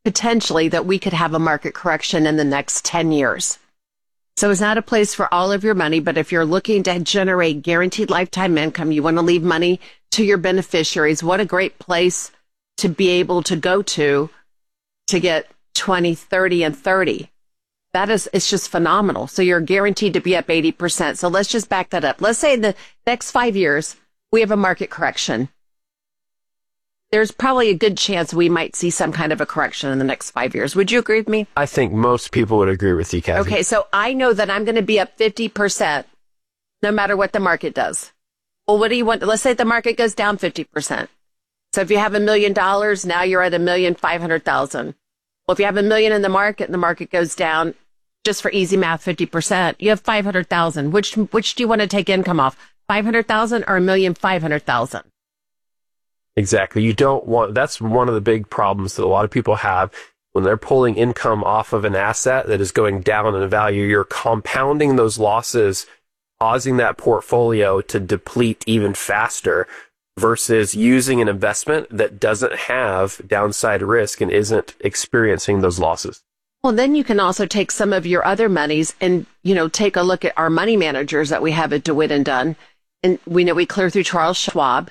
potentially that we could have a market correction in the next 10 years. So it's not a place for all of your money, but if you're looking to generate guaranteed lifetime income, you want to leave money to your beneficiaries, what a great place to be able to go to get 20, 30, and 30. It's just phenomenal. So you're guaranteed to be up 80%. So let's just back that up. Let's say in the next 5 years, we have a market correction. There's probably a good chance we might see some kind of a correction in the next 5 years. Would you agree with me? I think most people would agree with you, Kathy. Okay, so I know that I'm going to be up 50% no matter what the market does. Well, what do you want? Let's say the market goes down 50%. So if you have $1 million, now you're at $1,500,000. Well, if you have $1 million in the market and the market goes down, just for easy math, 50%, you have 500,000. Which do you want to take income off? 500,000 or 1,500,000? Exactly. You don't want, that's one of the big problems that a lot of people have when they're pulling income off of an asset that is going down in value. You're compounding those losses, causing that portfolio to deplete even faster versus using an investment that doesn't have downside risk and isn't experiencing those losses. Well, then you can also take some of your other monies and, take a look at our money managers that we have at DeWitt and Dunn. And we know we clear through Charles Schwab.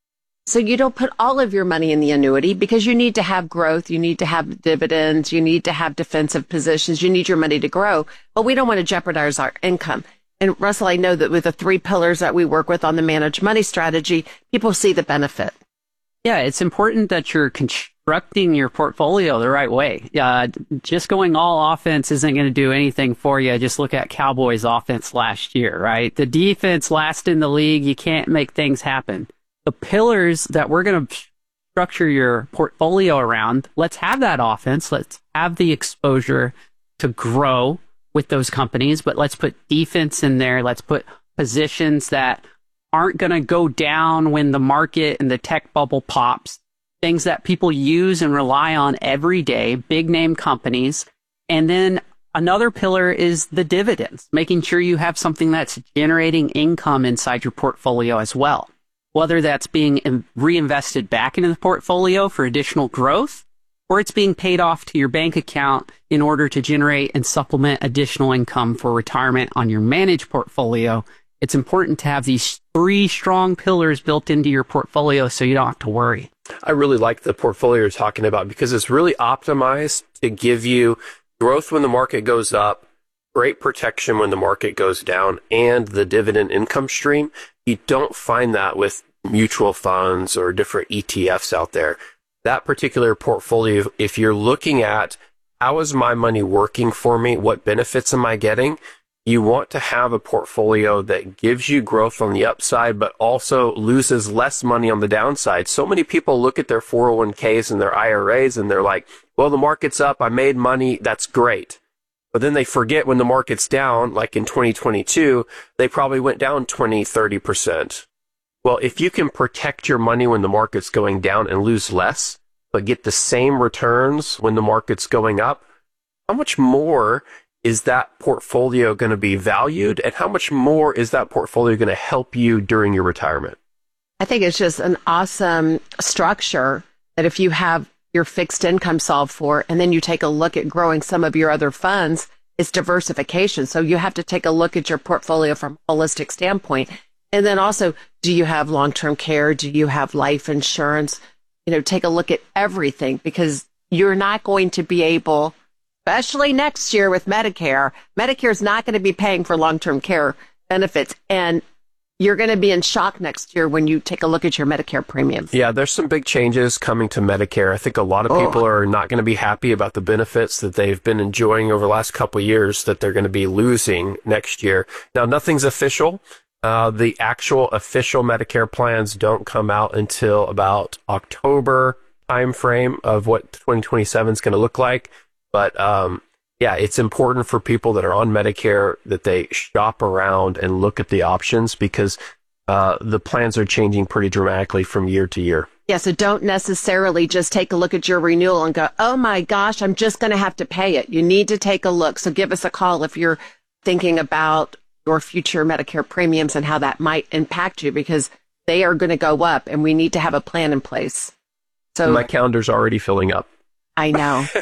So you don't put all of your money in the annuity because you need to have growth. You need to have dividends. You need to have defensive positions. You need your money to grow, but we don't want to jeopardize our income. And Russell, I know that with the 3 pillars that we work with on the managed money strategy, people see the benefit. Yeah, it's important that you're constructing your portfolio the right way. Just going all offense isn't going to do anything for you. Just look at Cowboys offense last year, right? The defense last in the league. You can't make things happen. The pillars that we're going to structure your portfolio around, let's have that offense. Let's have the exposure to grow with those companies, but let's put defense in there. Let's put positions that aren't going to go down when the market and the tech bubble pops, things that people use and rely on every day, big name companies. And then another pillar is the dividends, making sure you have something that's generating income inside your portfolio as well, whether that's being reinvested back into the portfolio for additional growth, or it's being paid off to your bank account in order to generate and supplement additional income for retirement on your managed portfolio. It's important to have these 3 strong pillars built into your portfolio so you don't have to worry. I really like the portfolio you're talking about because it's really optimized to give you growth when the market goes up, great protection when the market goes down, and the dividend income stream. You don't find that with mutual funds or different ETFs out there. That particular portfolio, if you're looking at how is my money working for me, what benefits am I getting, you want to have a portfolio that gives you growth on the upside, but also loses less money on the downside. So many people look at their 401ks and their IRAs and they're like, well, the market's up, I made money, that's great. But then they forget when the market's down, like in 2022, they probably went down 20, 30%. Well, if you can protect your money when the market's going down and lose less, but get the same returns when the market's going up, how much more is that portfolio going to be valued? And how much more is that portfolio going to help you during your retirement? I think it's just an awesome structure that if you have your fixed income solved for, and then you take a look at growing some of your other funds, it's diversification. So you have to take a look at your portfolio from a holistic standpoint. And then also, do you have long-term care? Do you have life insurance? Take a look at everything because you're not going to be able, especially next year with Medicare, Medicare's not going to be paying for long-term care benefits. And you're going to be in shock next year when you take a look at your Medicare premiums. Yeah, there's some big changes coming to Medicare. I think a lot of people are not going to be happy about the benefits that they've been enjoying over the last couple of years that they're going to be losing next year. Now, nothing's official. The actual official Medicare plans don't come out until about October timeframe of what 2027 is going to look like. But yeah, it's important for people that are on Medicare that they shop around and look at the options because the plans are changing pretty dramatically from year to year. Yeah, so don't necessarily just take a look at your renewal and go, oh my gosh, I'm just going to have to pay it. You need to take a look. So give us a call if you're thinking about your future Medicare premiums and how that might impact you because they are going to go up and we need to have a plan in place. So my calendar's already filling up. I know.